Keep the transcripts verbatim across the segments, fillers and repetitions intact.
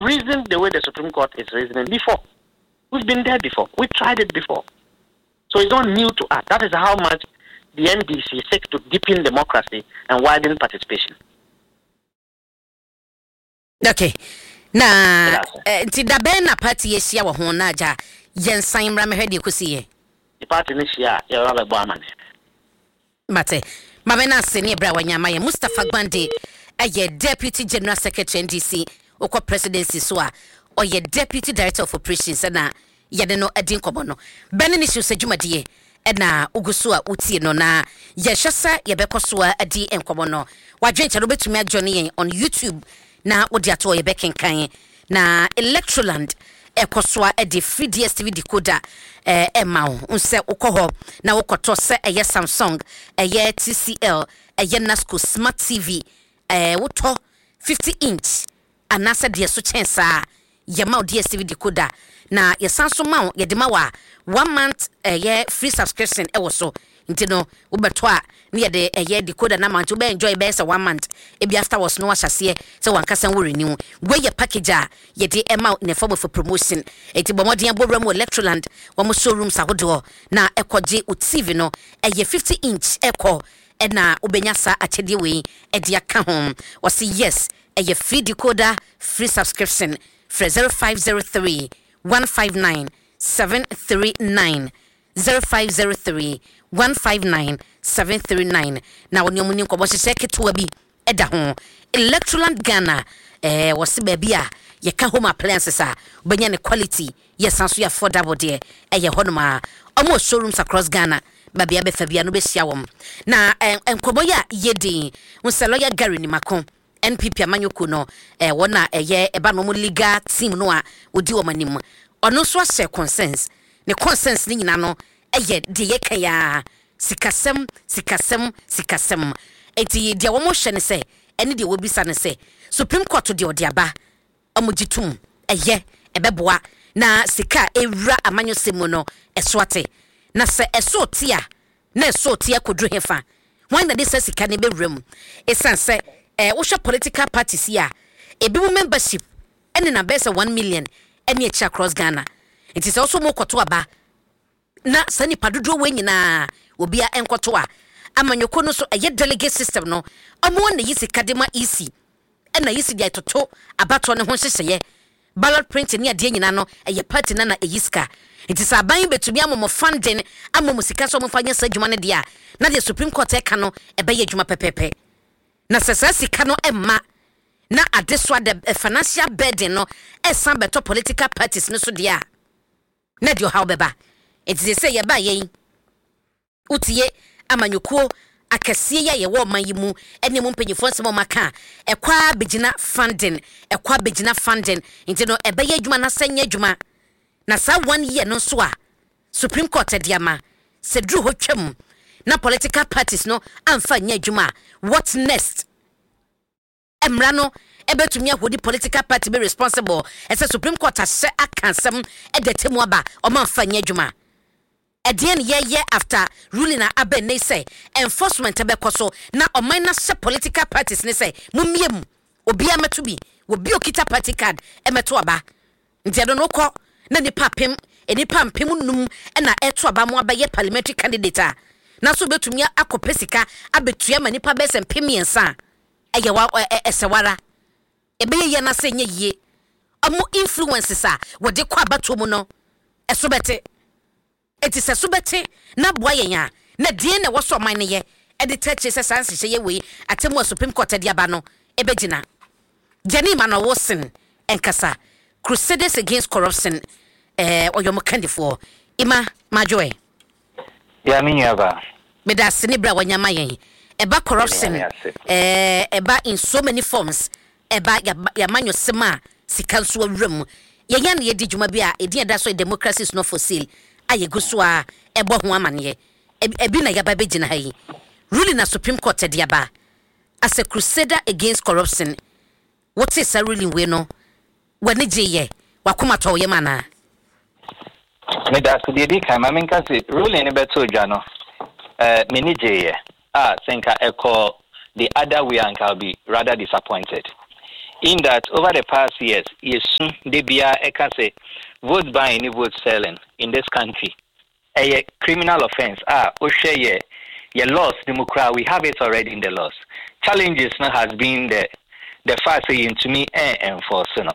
reason the way the Supreme Court is reasoning before. We've been there before. We tried it before. So it's not new to us. That is how much the N D C seeks to deepen democracy and widen participation. Okay. Na ti da ben na party yesia wo ho na aja yensan mra mehwe de kosiye. The party ni sia ya ra bo amane. Mate. Mabena seni bra wanyama ye Mustafa Gbande aye Deputy General Secretary N D C okwa presidency so a oye Deputy Director of Operations na yede no adin kobo no. Ben ni hye dwumade e na uguso a utie no na ye hwesa ye bekoso a adi enkobo no. Wadwenche no betumi adjone yen on YouTube na wodi ato ye bekenkan na Electroland ekosoa e de free D S T V decoder eh ema wo nse ukoho na ukoto se eye Samsung eye T C L eye Nasco Smart T V eh woto fifty inch anasa de so chensa ye ma D S T V decoder na ye sanso ma ye de ma wa one month eye free subscription e wo so ntino ubeto a ne de eye decoder na man to be enjoy be say one month e bi after was no ahase say wankasa wo renew we ye package a ye de ema in a form of a promotion eti bomodin abowram Electroland wo mo showrooms ahodo na ekoje o T V no eye fifty inch eko e na obenya sa achede we e de aka hom wo say yes eye free decoder free subscription for zero five zero three one five nine seven three nine zero five zero three one five nine seven three nine na woni omuni ko bo hye ketewa bi eda ho Electroland Ghana eh wose ba bi a ye ka home appliances a benya ne quality yes sanso ya affordable de eh ye honoma omo showrooms across Ghana ba bia be fa bia no be hia wom na enkobo ya yedi unselo ya Gary ni makon N P P amanyoko no eh wona eye eba no mo legal team no a odi wo manim ono so ase consensus ne consensus ni nyina no eye de ye kaya sikasem sikasem sikasem eti de wo mo hye ne se ene de wo bisa ne se Supreme Court de odiaba omugitum eye ebeboa na sika ewra amanyo semu no esoate na se esotia na esotia kodru hefa wan na de se sika ne bewrem esanse eh wo hwe political parties ya ebi mu membership ene na bese one million ene echi across Ghana it is also mo koto aba na sani padodo we nyina obi a enkoto a amanyoko no so eye delegate system no omo na yisi kadema easy ena yisi dia toto abato ne ho hyehye ballot print ne ade nyina no eye party na na eyiska it is aban betumi amomo funding amomo sika so mo fanya sa dwuma ne dia na the Supreme Court eka no ebe ye dwuma pepepe na sesa sika no emma na adeswa the financial burden no esan beto political parties no so dia na dio how beba it is say ye ba ye utie amanyoko akese ya ye wo man yimu ene mo mpanyifo nsemo maka ekwa begina funding ekwa begina funding nti no ebe ye adwuma na sanya adwuma na sa one year no so a Supreme Court ediama se dru ho twam na political parties no amfa nya adwuma what next emra no ebetumi ahodi political party be responsible ese Supreme Court ase akansem edetemu aba o manfa nya adwuma Edian ye ye after ruling na abe ne say enforcement ebe koso na oman na se political parties ne say mumiem obi ameto bi obi okita party card emeto aba ntia do no kɔ na nipa pem enipa mpem num na eto aba mo aba ye parliamentary candidate na so betumi akopesika abetua ma nipa be se mpem yensa eye wa esewara ebe ye na se nye yie amu influences a wo de kɔ abato mu no eso bete it is a subete na boa yenya na die na wo so man ne ye e de tachi se sanse ye we atemu Supreme Court de aba no e begina Jenny Manowosen enkasa Crusaders Against Corruption eh oyom candifo ima majoe ya minyaba me da sene bra wanyama yen eba corruption eh eba in so many forms eba ya manyo sema sikanso awrem yenya na ye di djuma bia e di da so democracy is not for sale aye gusua ebo ho amane ebi na yaba begina hayi ruling na Supreme Court de aba as a crusader against corruption what is a ruling we no wani jeye wakoma to ye mana me da so de di kan ma menka se ruling ne beto dwa no eh me ni jeye ah senka eko the other way and I'll be rather disappointed in that over the past years, yes, they be a say vote buying, vote selling in this country. A criminal offense. Ah, Oshe ye, ye laws, democrat. We have it already in the laws. Challenges now has been the the fact saying to me and enforce no.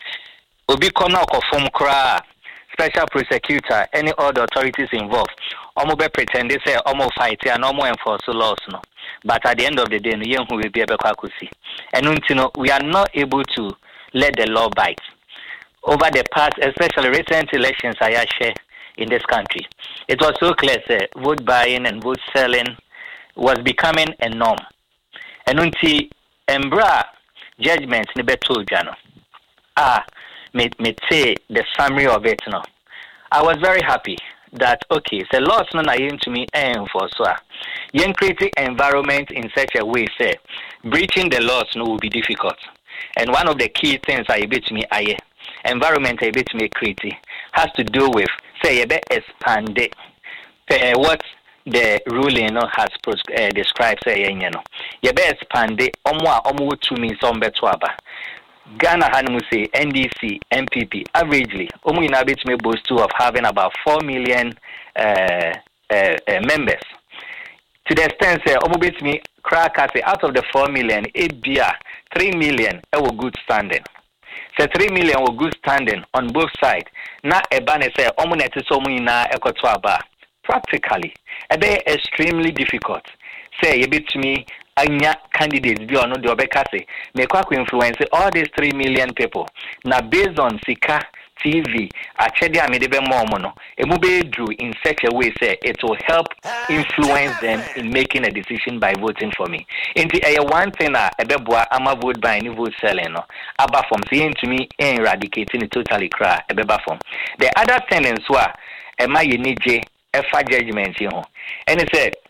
Obi kona ko form kra special prosecutor, any other authorities involved. Omo be pretend they say omo fight and omo enforce laws no. But at the end of the day, no who will be able to see. And you know, we are not able to let the law bite. Over the past, especially recent elections, I share in this country, it was so clear that vote buying and vote selling was becoming a norm. And until embra judgment ni beto jano. Ah, me me say the summary of it now. I was very happy that okay, the laws no na yin to me and for so. Yen create environment in such a way say breaching the laws no will be difficult. And one of the key things I bit me aye environment I bit me create has to do with say be expand it per what the ruling no has uh, described say you know. You be expand it omo a omo to me some beto aba. Ghana Hanmu say N D C, M P P, averagely, Omu inhabit may boast to of having about four million uh, uh, uh, members. To the extent say Omu bit me crack say out of the four million, eight beer, three million were good standing. Say three million were good standing on both sides. Na ebane say Omu neti so mu ina ekotwa ba. Practically, a be extremely difficult. Say you bit me anya candidates be or no the obekase me kwa influence all these three million people now based on Sika T V achede amede be more no emube drew in such a way say it will help influence them in making a decision by voting for me. Inti a one thing na ebeboa ama vote by any vote selling no aba from saying to me eradicating it totally cry ebeba from the other thing is wa ema yenije efa judgment you know and it said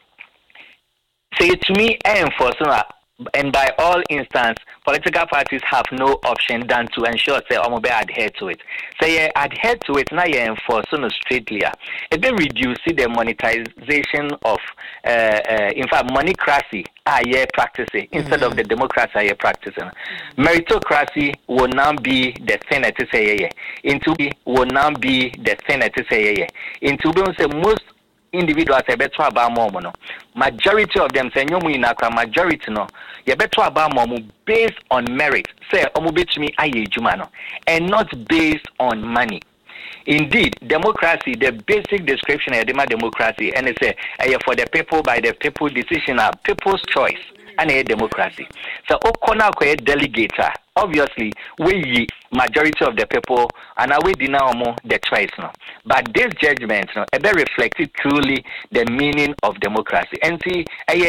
say to me and for and by all instance, political parties have no option than to ensure say omo be adhere to it. Say so, yeah, adhere to it now you enforce no straightly. It be reduce the monetization of uh, uh, in fact moneycracy are yeah practicing instead mm-hmm. of the democracy are yeah practicing. Meritocracy will now be the thing that is say yeah. Into will now be the thing that is say yeah. Into be say most individuals a better about more no. Majority of them say nyomu inakra majority no. You better about more based on merit. Say omu betumi aye juma no, and not based on money. Indeed, democracy, the basic description of democracy, and it's a for the people by the people decision, are people's choice. And a democracy. So okona ko a delegator. Obviously, we majority of the people and we deny the choice no. But this judgment no, it reflected truly the meaning of democracy. And see,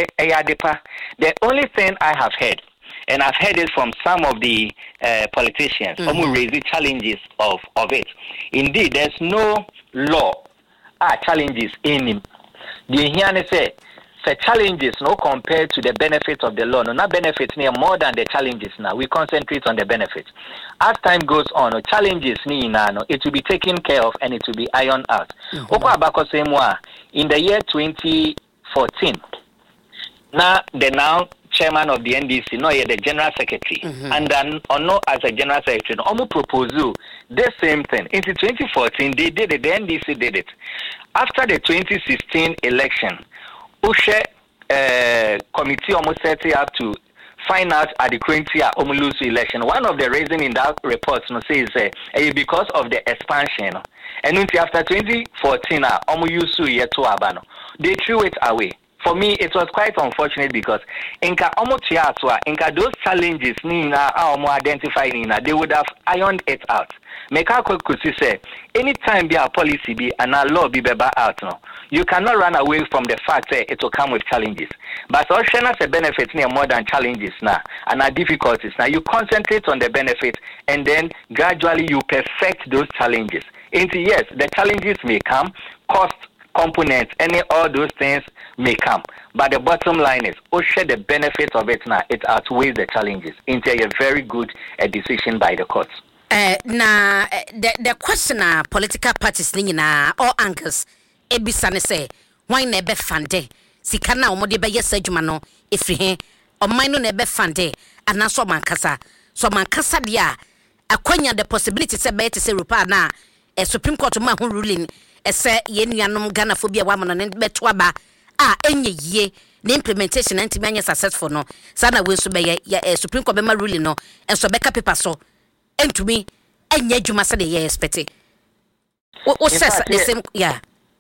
the only thing I have heard, and I've heard it from some of the uh, politicians, mm-hmm. who raise the challenges of, of it. Indeed, there's no law ah challenges in him. The here say. The challenges no compared to the benefits of the law. No, not benefits near more than the challenges now. We concentrate on the benefits. As time goes on, no, challenges ni na no, it will be taken care of and it will be ironed out. Mm-hmm. In the year twenty fourteen, now the now chairman of the N D C, no, yeah, the general secretary, mm-hmm. and then or no as a general secretary, no, almost proposed the same thing. In twenty fourteen, they did it. The N D C did it. After the twenty sixteen election. Ushe uh, committee almost set up to find out at the current lose election. One of the reasons in that report no, says uh, uh, because of the expansion. And after twenty fourteen, uh, they threw it away. For me, it was quite unfortunate because inka inka those challenges nina identified nina they would have ironed it out. Make a quick say anytime be a policy be and a law be beba out no. You cannot run away from the fact that it will come with challenges. But also has a benefit near more than challenges now and our difficulties. Now you concentrate on the benefit and then gradually you perfect those challenges. Into yes, the challenges may come, cost components, any all those things may come. But the bottom line is, oh, share the benefits of it now. It outweighs the challenges. Into a very good uh, decision by the courts. Uh, now, uh, the the question uh, political parties na all angles. Ebisa ne say why na be fande sikana omode be yes adwuma no efri he oman no na be fande anaso mankasa so man kasa dia akwanya the possibility say be to say rupa na a Supreme Court ma ho ruling e say ye nuanom Ghana phobia wa mono ne beto aba a enye ye the implementation anti manya successful no sana we so be ye Supreme Court be ma ruling no enso be ka paper so entumi enye adwuma say ye expect o says the same yeah.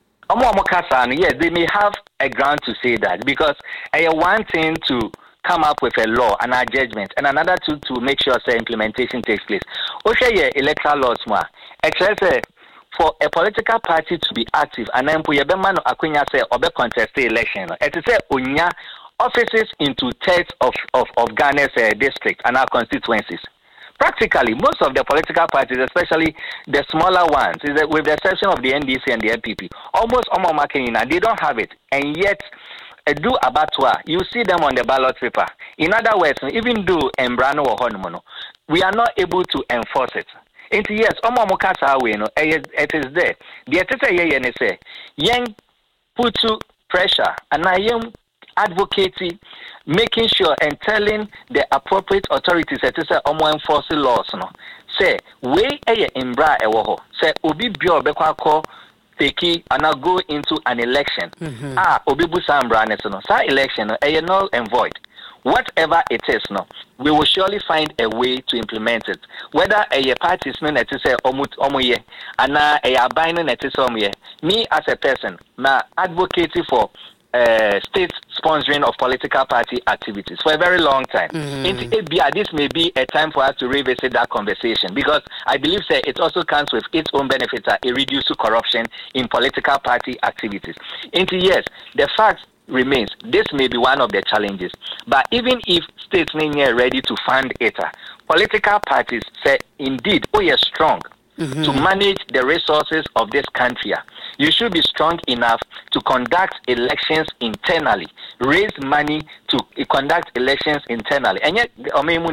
Yes, they may have a ground to say that because I uh, one thing to come up with a law and a judgment, and another to to make sure the implementation takes place. Okay, electoral laws more. Actually, for a political party to be active, and then put your man akunya say or be contest the election. It is say unya offices into thirds of of of Ghana's uh, district and our constituencies. Practically, most of the political parties, especially the smaller ones, is that with the exception of the N D C and the N P P, almost all Makina, they don't have it. And yet, uh, do abattoir, you see them on the ballot paper. In other words, even though Embrano or Honmono, we are not able to enforce it. And yes, Omo Mokasa, it is there. The Eteta Yen say, Yang put to pressure, and I am advocating, making sure and telling the appropriate authorities that say omo enforcing laws no say we eye imbra ewo ho say obi bio bekwa call take and go into an election mm-hmm. ah obi bu sambra ne so no sa election no eye null and void. Whatever it is no, we will surely find a way to implement it. Whether a party is no net say omut omoye and a abine net is omoye. Me as a person, na advocating for Uh, state sponsoring of political party activities for a very long time. Mm-hmm. It, this may be a time for us to revisit that conversation because I believe say, it also comes with its own benefits. Uh, it reduces corruption in political party activities. Into yes, the fact remains this may be one of the challenges. But even if states are ready to fund it, uh, political parties say indeed, oh yes, strong. Mm-hmm. To manage the resources of this country, you should be strong enough to conduct elections internally, raise money to conduct elections internally. And yet,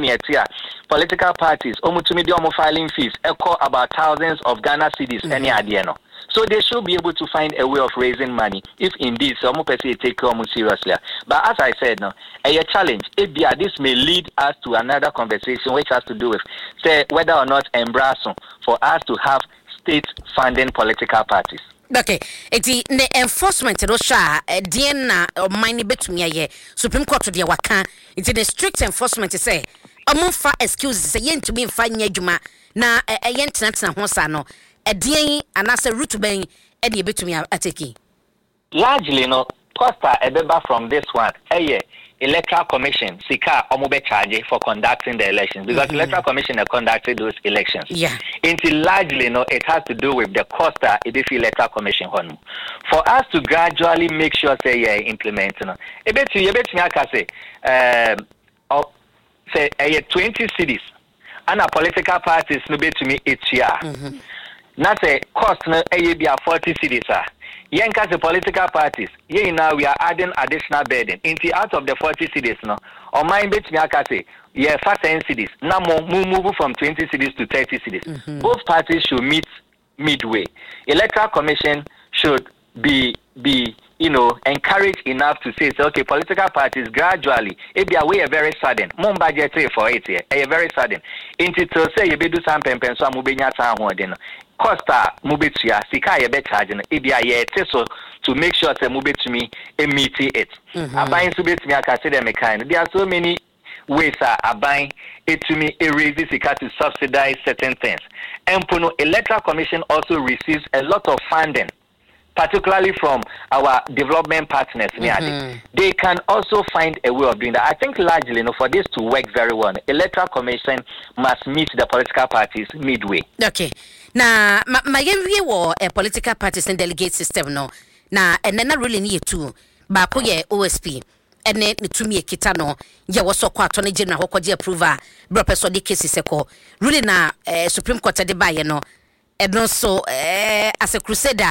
political parties, filing fees, echo about thousands of Ghana cedis, mm-hmm. any idea no. So they should be able to find a way of raising money if indeed some people take them seriously. But as I said, no, a challenge. If this may lead us to another conversation which has to do with say whether or not embrace for us to have state funding political parties. Okay, eti the enforcement no sha dey na mine betumi aye Supreme Court dey waka. Eti the strict enforcement say omonfa excuses say yentumi mfa nya adwuma na yentena ho sa no. Edian and as a root bang any bit to me ateki. Largely no costa ebeba from this one. Eye electoral commission sika omobe charge for conducting the elections because mm-hmm. electoral commission have conducted those elections. Yeah. Until largely no it has to do with the costa if electoral commission hon. For us to gradually make sure say yeah implement no. Ebet you bet me aka say um or say eye twenty cities and a political parties no bet to me each year. Mm-hmm. Not a cost no A B forty cities are. Yenka the political parties. Ye now we are adding additional burden. Into out of the forty cities no. Or mine bet me say yeah first ten cities. Now move move from twenty cities to thirty cities. Mm-hmm. Both parties should meet midway. Electoral commission should be be you know encouraged enough to say, say okay political parties gradually it be a way a very sudden mon budget for it here a very sudden into to say you be do some pen pen so mubenya tan ho de no costa mubetua sika ye be charge no e bia ye so to make sure say mubetumi e meet it aban so betumi aka say dem kind there are so many ways are aban etumi e raise sika to subsidize certain things and pono electoral commission also receives a lot of funding particularly from our development partners. Mm-hmm. They can also find a way of doing that. I think largely, you know, for this to work very well, the Electoral Commission must meet the political parties midway. Okay. Now, my view was a political parties and delegate system, no. Now, and then I really need to, but O S P. And then to me, Kitano, ya was so quite Attorney General Hokoji approval, Professor D K Seko, really now, Supreme Court at the Bay, no, and also as a crusader.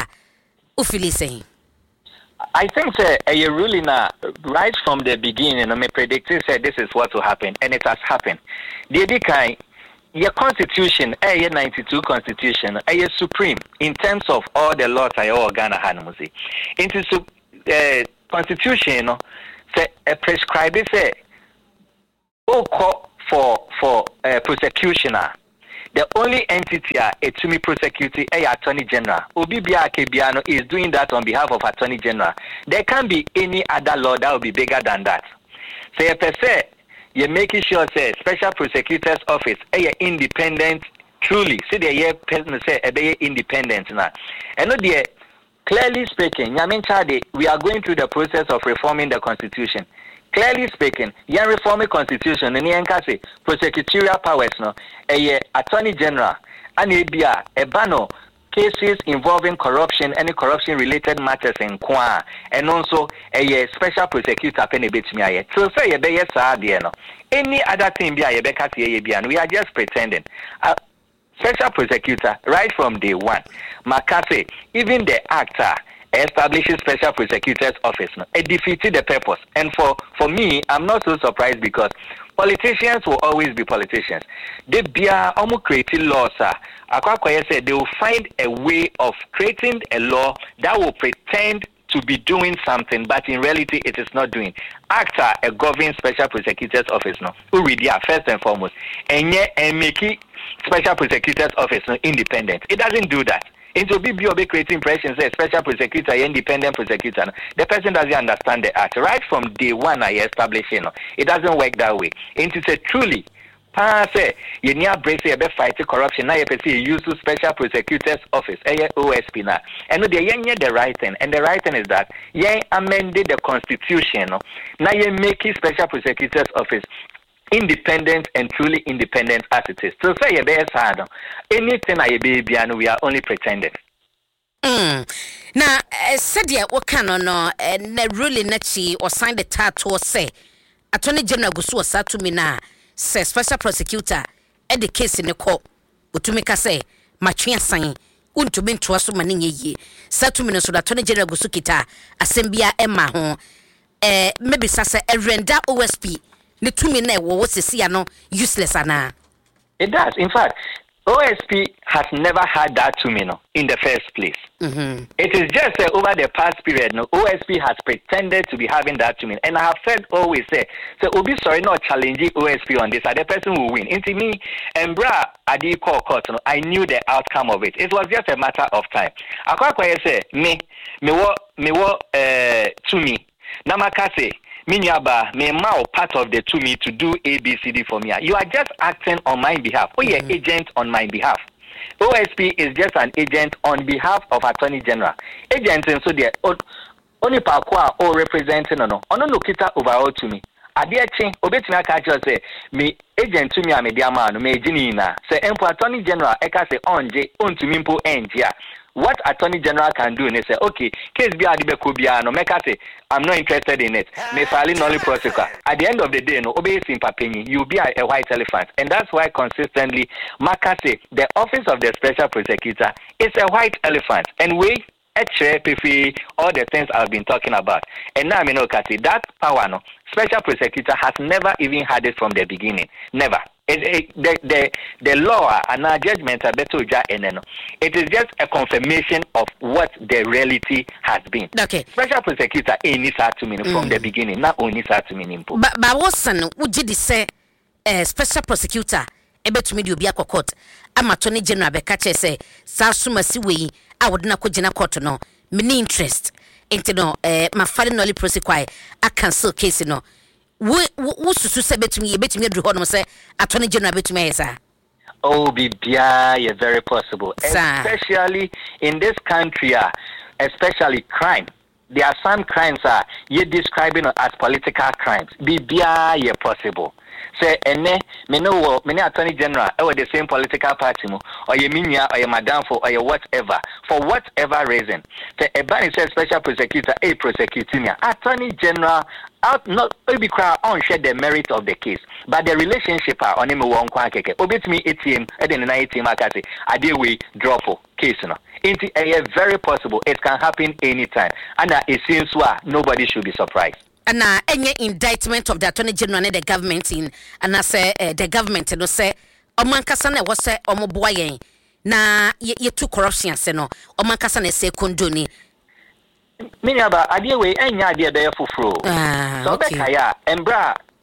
Saying? I think uh, a ruling uh, right from the beginning, I mean, predicted said this is what will happen, and it has happened. The Edikai, your constitution, a ninety-two constitution, a supreme in terms of all the laws I all Ghana Hanamusi. Into the uh, constitution, say a prescribed say, oh, for for uh, prosecutioner. The only entity uh, to me prosecute a attorney general. Obi Bia Kebiano is doing that on behalf of attorney general. There can't be any other law that will be bigger than that. So you per se, you're making sure say special prosecutor's office a independent. Truly, see the year person say a be independent now. And no dear, clearly speaking, Yamin we are going through the process of reforming the constitution. Clearly speaking, yan reforming constitution and yan say prosecutorial powers no a attorney general and a bia a bano cases involving corruption, any corruption related matters in Kwa, and also a special prosecutor penny bit me. So say a be no. Any other thing be a becca and we are just pretending. Uh, Special prosecutor, right from day one, Makase, even the actor establishes special prosecutor's office. No, it defeated the purpose. And for, for me, I'm not so surprised because politicians will always be politicians. They be almost creating laws. Akwakoye said they will find a way of creating a law that will pretend to be doing something, but in reality it is not doing. Actor, a governing special prosecutor's office, no, who read yeah, first and foremost, and yet and make it special prosecutor's office no, independent. It doesn't do that. Into B B O B creating impressions, say special prosecutor, independent prosecutor. No. The person doesn't understand the act. Right from day one, I establish it. No. It doesn't work that way. Into say truly. Say you need to brace a fight corruption. Now you see use special prosecutor's office, O S P now. And the young the right thing, and the right thing is that you amended the constitution. Now you make it special prosecutor's office independent and truly independent as it is. So say you be sad. Anything I be and we are only pretending. Mm. Now, said ya what can or no, and really nachi or sign the tattoo or say, Attorney General Gusu Satu Mina. Say special prosecutor at the case in the court. Utumika say, Machia sign, Untubin to us mani ye. Satuminos so that Attorney General Gusukita, Assembia Emma home. Eh, maybe Sasa a render O S P. The two minute was a siano useless ana. It does. In fact, O S P has never had that to me no, in the first place. Mm-hmm. It is just uh, over the past period, no, O S P has pretended to be having that to me. And I have said always say, so Obi sorry not challenging O S P on this, the person will win. Into me, and bra, I did call court, no, I knew the outcome of it. It was just a matter of time. I quite say, me, me what, me what, uh, to me. Namakase. Minyaba, me mao part of the to me to do A B C D for me. You are just acting on my behalf. Oh, you're mm-hmm. agent on my behalf. O S P is just an agent on behalf of Attorney General. Agent and so the only parkour or representing no. Ono no kita overall to me. Adiachi, obetima catch say me agent to me a media man, me jinina. Say empo Attorney General eka say onje on to me mpo enjia. What Attorney General can do, and they say, okay, case be adibe kubia no make say, I'm not interested in it. Me file only prosecutor. At the end of the day, no obey simple penny, you'll be a, a white elephant. And that's why consistently Maka say the office of the special prosecutor is a white elephant. And we actually all the things I've been talking about. And now I mean okay, that power no special prosecutor has never even had it from the beginning. Never. It, it, the, the, the law and our judgment are better. It is just a confirmation of what the reality has been. Okay. Special prosecutor any to mean mm. from the beginning, not only to mean. But but what's son would you say uh, special prosecutor ebe to me do be a court? I'm Attorney General Bekache say Sasuma Siwe I would not go jina court no many interest into no uh my father only prosecute I cancel case no. What what to say bet me bet me do hono say Attorney General bet me sir. Oh bibia yeah very possible. Sir. Especially in this country uh, especially crime. There are some crimes are uh, you describing as political crimes. Bibia yeah possible. Say ene me no me Attorney General or the same political party mo or ye minya or ye madam for or ye whatever for whatever reason. The Ebani says special prosecutor a prosecuting Attorney General out not be cry on share the merit of the case, but the relationship are on him one kwankeke. Obit me A T M and then A T M akase ade we drop case no. It's a very possible. It can happen anytime, and uh, it seems why nobody should be surprised. And uh, any indictment of the Attorney General and the government in, and I say uh, the government no say omankasana was say omoboye na ye, ye two corruption say no omankasana say kondoni. Minyaba adie we enya adie be fufuro. Ah, so okay. Bekaya embra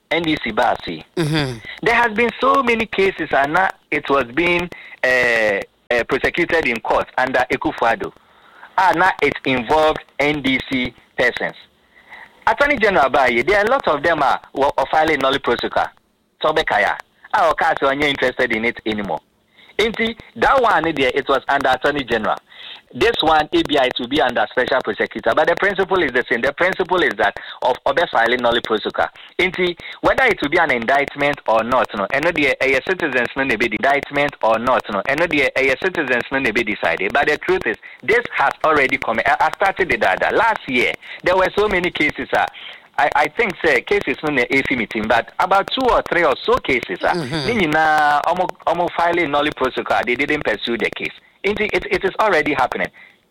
N D C Basi. Mm-hmm. There has been so many cases, and now it was being uh, uh, prosecuted in court under Ekufuado. And now it involved N D C persons. Attorney General Baye, there are a lot of them are, are filing nollie prosecutor. Tobekaya. Our case are not interested in it anymore. Inti, that one, it was under Attorney General. This one, A B I, to be under special prosecutor. But the principle is the same. The principle is that of other filing nollie prosecutor. Inti, whether it will be an indictment or not, no, and the a citizens no be indictment or not, no, and the a citizens no be decided. But the truth is, this has already come. I started the data last year. There were so many cases. Uh, I, I think say cases no na A F I meeting, but about two or three or so cases. Uh, mm-hmm. na almost almost filing nollie prosecutor. They didn't pursue the case. It, it, it is already happening.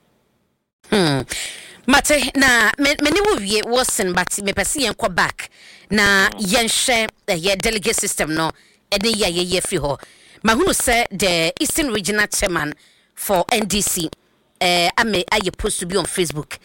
Hmm. Mate, na many movie wasn't, but me perceive and go back. Na yen share a delegate system no, any ye ye free ho. Mahunu say the Eastern Regional Chairman for N D C. Eh, I may I post to be on Facebook.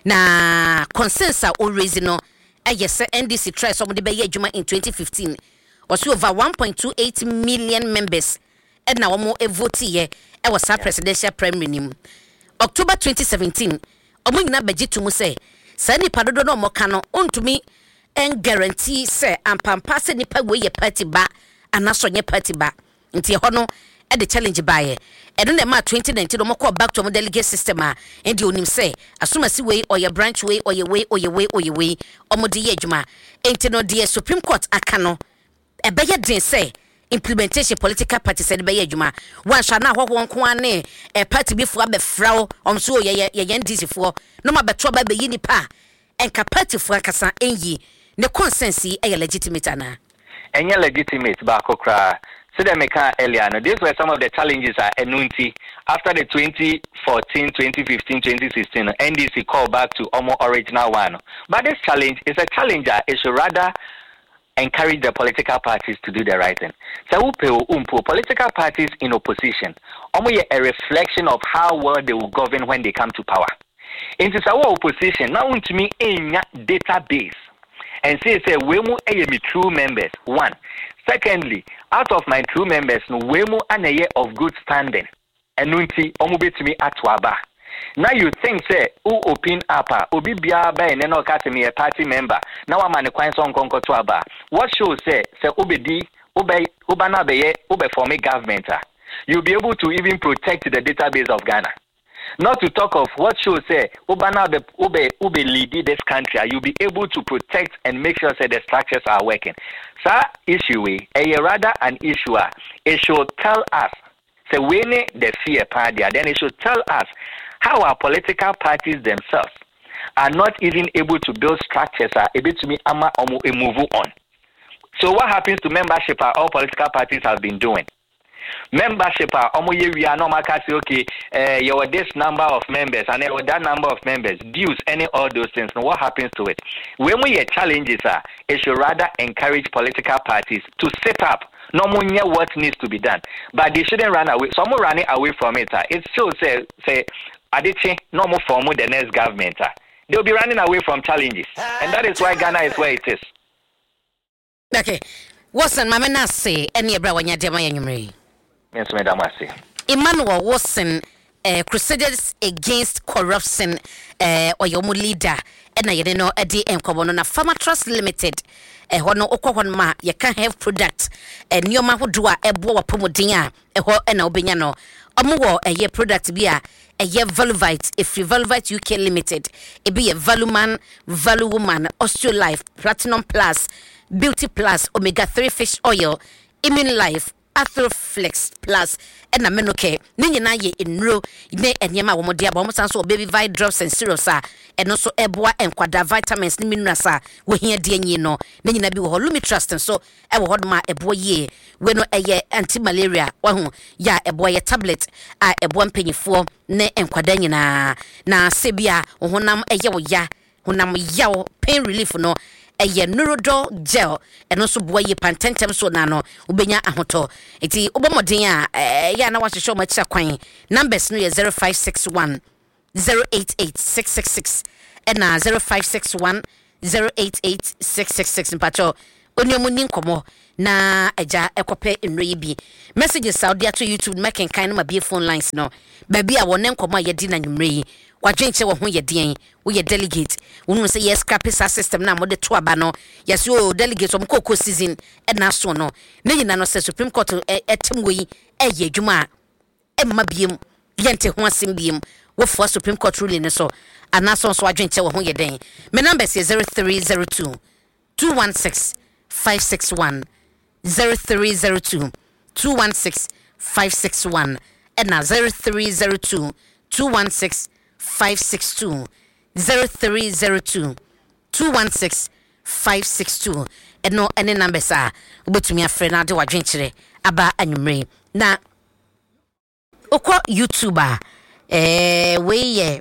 Na consensus always no. I yes N D C try somebody be ye juma in twenty fifteen. Was over one point two eight million members. And now more a vote ye. I was a presidential primary nim. October twenty seventeen, omo nyina beji to mu say, say nipa dodo no mo ka no ontumi en guarantee say ampampa say nipa we ye party ba anaso nye party ba. Nti ho no e the challenge ba ye. E no na ma twenty nineteen omo call back to omo delegate system a endi onim say asuma si we or your branch way or your way or your way or your way omo de ye adwuma. Enti no de Supreme Court aka no e be ye den say implementation political party said be adwuma wan sha na hwo nko ane e party bi fo abefrawo om so ye ye N D C fo no ma beto ba be yi nipa enka party fo akasa enyi ne consensus e legitimate ana enye legitimate ba kokra so dem make earlier no these were some of the challenges are enunti after the twenty fourteen twenty fifteen twenty sixteen N D C call back to almost original one, but this challenge is a challenger. It should rather encourage the political parties to do the right thing. So umpo political parties in opposition, almost a reflection of how well they will govern when they come to power. In this our opposition, now to me a database and say say we mu a true members. One. Secondly, out of my true members, no we mu an a year of good standing. And nunti omu to me atwaba. Now you think say who open up obi bia ba and no catch me a party member. Now I'm an kwan son konko to aba. What shows say say obedi obey ubana beye ube form a government. You'll be able to even protect the database of Ghana. Not to talk of what shows say ubana be ube ube lead this country. You'll be able to protect and make sure say the structures are working. So issue we a rather an issuer. It should tell us say we need the fear party. Then it should tell us how our political parties themselves are not even able to build structures are able to me ama omu a move on. So what happens to membership are all political parties have been doing? Membership are omu ye we are no makasi okay uh, you have this number of members and you that number of members dues any all those things. Now what happens to it? When we have challenges are it should rather encourage political parties to set up no more what needs to be done. But they shouldn't run away. Some are running away from it. It still say say Adiche, no more form with the next government. They'll be running away from challenges. And that is why Ghana is where it is. Okay. Watson, Mama Nasi, any abra when you're Dema Yumri. Yes, Madam Wasi. Emmanuel Watson, uh, Crusaders Against Corruption, uh, or your leader, and I know a D M Cobono, Farmer Trust Limited. A hono okwa ma ye can have product and nyoma hodua ebo wa pomodin a ho na obenya no omo a ye product bia a ye Valuvite if Valuvite U K Limited e be a Valuman Value Woman Osteolife Platinum Plus Beauty Plus Omega three Fish Oil Immune Life Athroflex Plus and a menoke ni nyina ye enro ne enyema wo mode aba mo sanso baby vi drops and syrups a eno so eboa enkwada vitamins ni minerals a wo hia de anyi no ne nyina bi wo Lumi Trust so e wo hodoma eboa ye we no eye anti malaria wo ho ya eboa ye tablet a eboa mpanyifo ne enkwada nyina na sebia wo honam eye wo ya honam ya wo pain relief no eye Neurodol gel eno so boa ye pantentem so na no ubenya ahoto eti obomoden a ya na wahwehwe ma kira kwan numbers no ye zero five six one zero eight eight six six six and na zero five six one zero eight eight six six six mpacho onyamu ni nkomo na eja ekope enro yi bi messages Saudi to YouTube making kind ma be phone lines no baby a won nkomo yedi na nwumre yi wadwenche wo ho yedien wo ye delegate wonu say yes scrap system na mode to aba no yes o delegate om kokko season e na so no na nyina no say Supreme Court etem wo yi eye adwuma e ma biem yente ho asem biem wo for Supreme Court ruling ne so ana so so wadwenche wo ho yeden me number is zero three zero two two one six five six one zero three zero two two one six five six one and now zero three zero two two one six five six two zero three zero two two one six five six two and no any numbers are but me a friend na de wadwenkyere aba anwumre na okọ YouTuber eh we ye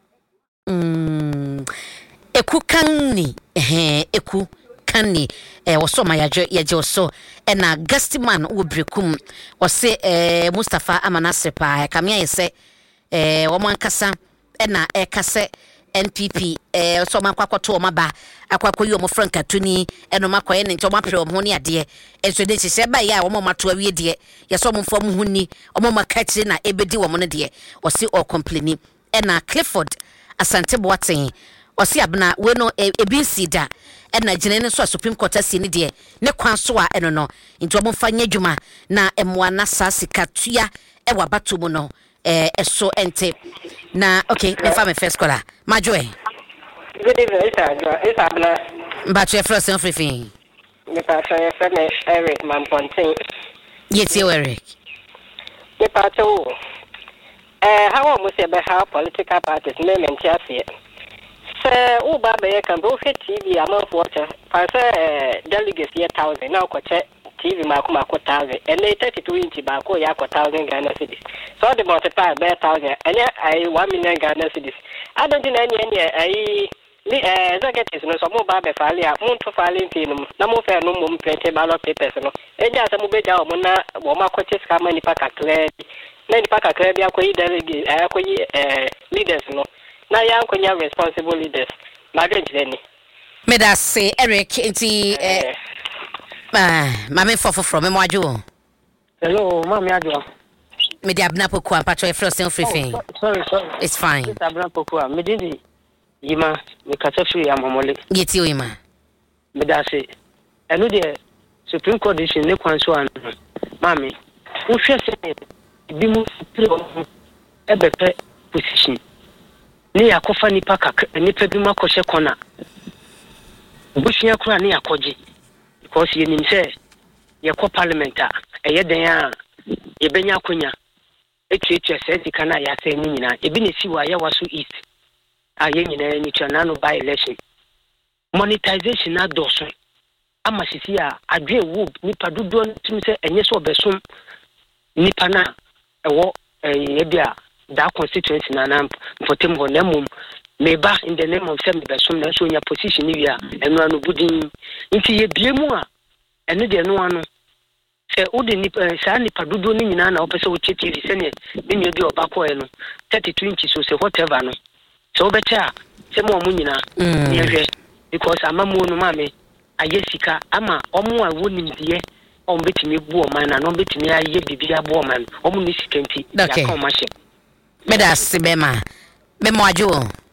mm eku kanni eh eku kanni eh woso ma yaje yaje woso e na guestman wo brekum wo se eh Mustafa Amanase pa kamia yese eh wo mankasa e na e kase N P P eh so mankwakoto o maba akwakoyi o mo franka tuni e no makoye ne nto mapre o mo ne ade e so de hye ba ya wo mo mato awie de ye so mo fo mo huni o mo makachire na ebedi wo mo ne de wo se o complaini e na Clifford Asante Boaten wo se abna we no ebi sida e na gine ne so Supreme Court asi ne de ne kwan so a eno no nti o mo fa nya dwuma na emwa na sasika tua e wa bato mu no eh eso ente na okay me fa me first caller Majoe. Good evening, it's it's Abla. But your first and free. Me pa your friend Eric Mamponting. Yes, you Eric. Me pa to eh how almost about how political parties name and chassis. Sir, oh baba can both hit T V amount water. Pa say delegates here thousand now ko check T V mako mako thousand and they thirty-two inch bako ya ko thousand Ghana cedis. So the multiply by thousand and I one million Ghana cedis. I don't think any any I eh executives no so mo ba be fale a mo to fale ntinum na mo fe no mo print ballot papers no e ja se mo be ja o mo na wo ma ko tis ka mani pa kakle na ni pa kakle bi akoyi delegate akoyi eh leaders no na ya ankonya responsible leaders na grenje ni me da say Eric nti eh ah mama fofo from me mo ajo. Hello mama ajo. Me di abna poku ampacho e frozen free thing. Sorry sorry. It's fine. It's abna poku me di yima me kasa free amamole. Yeti o yima. Me da say eno de Supreme Court decision ne kwan so an mama wo hwe se bi mu pre o e bepe position ne yakofa nipa kaka nipa bi makɔhye kona bushia kura ne yakoje because ye nim say ye ko parliament a eye den a ye benya konya etwetwe sɛ kana ya sɛ ni nyina e bi ne si wa ye waso east a ye nyina ni twana no by election monetization na doso ama sisi a adwe wo nipa dodo ntim sɛ enye so obesom nipa na ɛwɔ ye bia that constituency na na mpotem ho na mum meba in the name of some besom na so nya position ni wia eno anu budin nti ye biemu a eno de no anu se udi ni sa ni padudo ni nyina na opese wo cheti ri se ne nyu bi obako e no thirty-two inches so se whatever no se wo bete a se mo mu nyina ye hwe because amamu no ma me ayesika ama omo a woni ndiye o mbetimi bu o man na no mbetimi aye bibia bu o man o mu ni sikenti ya ka o ma hye Meda sibema. Memo ajo.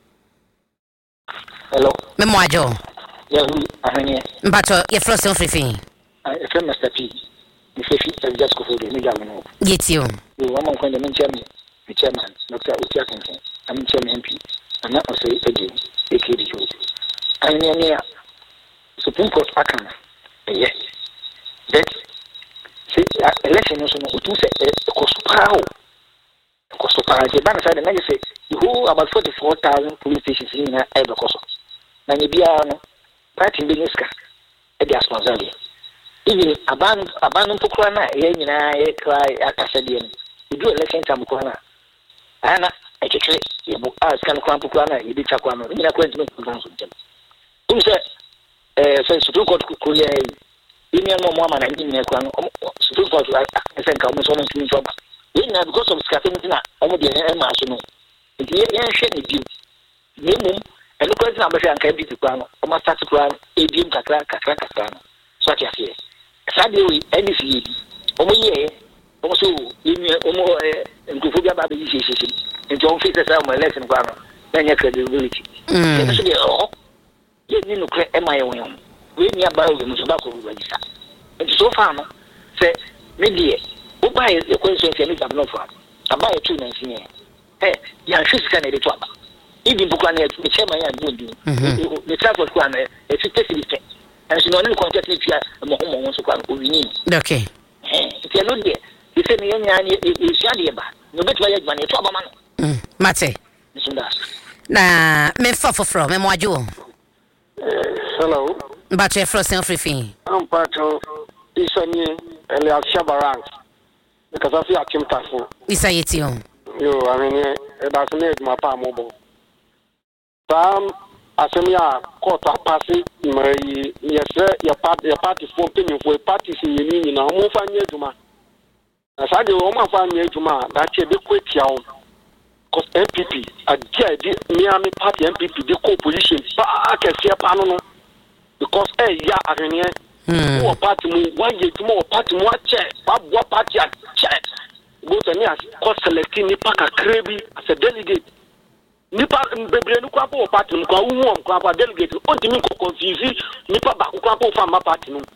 Hello. Memo ajo. Yeah, we ahanye. Mbato ye frozen free thing. I friend Mister P. You say you just go for the media no. Get you. You want to the chairman, the chairman, Doctor Utia Kenken. I'm chairman M P. I'm not say again. A K D U. I near Supreme Court akana. Yes. That see election no so no to say e ko super because so far the bank said the say you who about forty-four thousand police stations in na e bekoso na ni bia no party business ka e dia sponsor dia even aban aban pokura na ye nyina ye try akasa dia no you do election time ko na ana e kekere ye bu as kan ko pokura na ye bi chakwa no nyina ko ntime ko so jam um say eh say Supreme Court ko ye ini no mo ama na ndi ne ko no Supreme Court I say ka mo so no ntime so ba ina because of scarcity na omo de e ma so no nti ye ye hwe ne bi ne mum eno ko na be hwe anka bi ti kwa no omo start kwa e bi kakra kakra kakra no so ati ase sabe we N D C omo ye omo so yenu omo eh nkofo bia ba be yi sese nti on face say omo election kwa no na nya credibility mm so ye oh ye ni no kre e ma ye won we ni aba we muso ba ko register nti so far no say media o ba ye question say me jam no for aba ye two na nsin eh ya fisika na de to aba even bukwa na the chairman ya do do the transport kwa na e fifty city and so no no contact ni pia mo mo mo so kwa o wini okay eh ti no de you say me nya ni e sia de ba no betu ya gba na to aba ma no mm mate nda na me fa foforo me mo ajo hello but you frost and free fin am pato isani Elias Shabarang because I feel akim tafo isayeti on yo I mean e ba se me ma pa mo bo Sam asemia court apase mai yese ya party ya party for penny for party si yini na mo fa nya adwuma na sa de o ma fa nya adwuma da che be kwetia o cause N P P adia di Miami party N P P de co position ba kese pa no no because eh ya ahwene mm o party mu wa ye adwuma o party mu a che ba bo party a che go to me as co select ni pa kakra bi as a delegate nipa bebre nu kwa po party nu kwa wu om kwa delegate ontimi ko confuse nipa ba kwa po fa ma party nu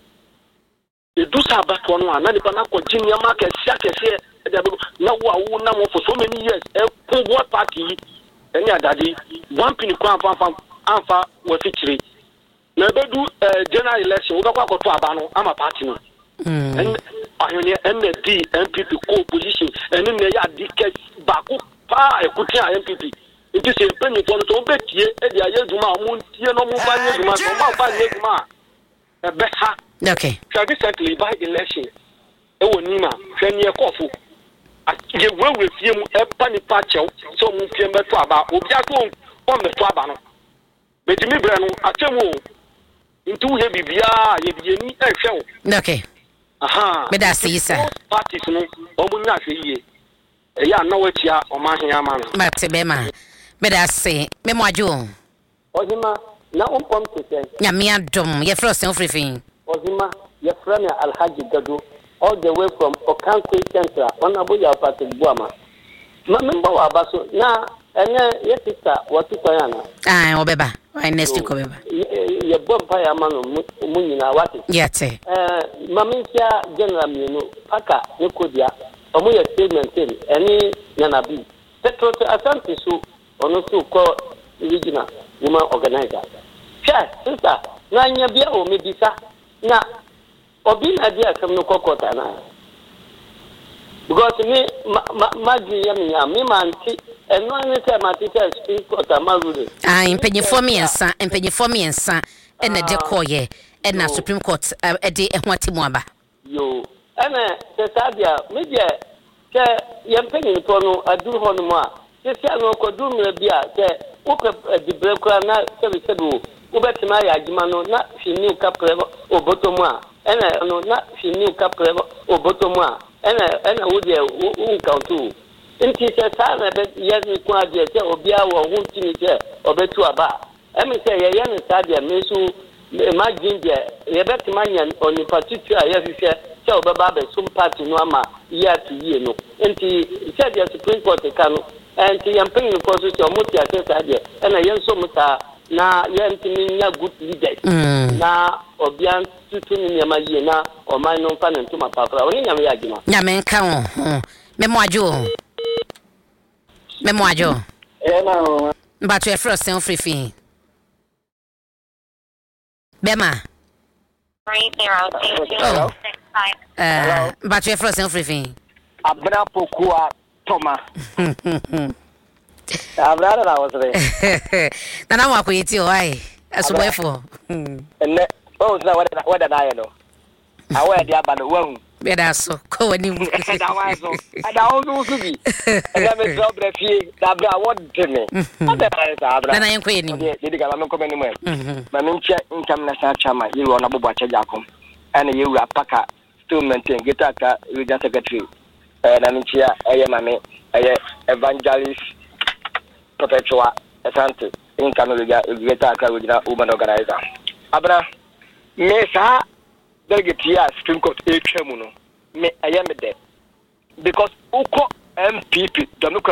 e do sa ba to no ana nipa na ko jinia ma ka sia kese na wo awu na mo for so many years e ko what party eni adade one pin kwa fa fa anfa wo fitiri na bedu general election wo kwa ko to aba no ama party nu mm en ahoni N D N P P co position eni ne ya dike ba ko pa ekutia N P P it is a penny for the Becky, Edia Yezuma, Moon, no Mubanya, Mubanya, a better. Okay. So recently by election, oh Nima, Fenia Kofu. You will with him a penny patch, so move him to about Obiaco on the Twabano. But me, Brano, I tell you, into heavy Bia, Yeni, and show. Okay. Aha, but that's the sir. Parties, no, Omunafi. Yeah, no, it's ya or Mahiaman. Matibema. But I say, me mo ajo. Ozima, na umpom tete. Ya mi adom, ye frost and free fin. Ozima, ye friend Alhaji Gadu, all the way from Okankwe Central, on Abuja Patrick Buama. Mamemba wa baso, na, ene, ye sister, watu kayana. Ah, obeba, I next to obeba. Ye bomba ya mano, muni na wati. Yate. Eh, mamintia general minu, paka, nikodia, omu ye statement in, eni, yanabi. Petro Asante su, ono su ko regional woman organizer. Sure, sister, na nyabia o mebisa na obi na dia kam no kokota na. Because me magi ya me me manti eno ani se matita speak kota marude. Ah, empenyefo miensa, empenyefo miensa ena de koye ena Supreme Court e de ehwo atemu aba. Yo, ena se sadia media ke yempenyi to no adu ho no a sisi ano kodu mre bia ke upe dibre kwa na sebe sebe o betima ya agima no na fini ka prevo obotomu a ena no na fini ka prevo obotomu a ena ena wo de un countu nti se sa na be yes ni kwa de se obi a wo hu tini se obetu aba emi se ye ye ni sa de mesu imagine de ye betima nya oni particular ye fifie se obeba be sum party no ama ya ti ye no nti se de Supreme Court ka no and the campaign process of Mutia Sadia and a young Somuta na Yantiminia good leaders na Obian Tutun Yamayena or my non fan and to my papa only Yamagina. Yamen Kao Memoajo Memoajo but you're frost and free fee. Bema three zero two two six five. Uh, but you're frost and free fee. Abra Pokua. Toma. Abra na was there. Na na wa ko yiti o ai. Asubefo. Enne o na what what na ye no. Awe dia ba no wan. Be da so ko wani mu. Da wa so. Ada o so so bi. Ene me so bra fie. Da bra what me. Ada na abra. Na na yen ko yeni. Ye di ga ma ko meni mu. Ma me nche nkam na sa chama yi wo na bobo acha jakom. Ene ye wura paka still maintain geta ka regional secretary. Na minchia eye mame eye evangelist perpetua asante in Canada regulator ka regional woman organizer abra me sa delegate here Supreme Court atwa mu no me I am there because uko M P P Democrat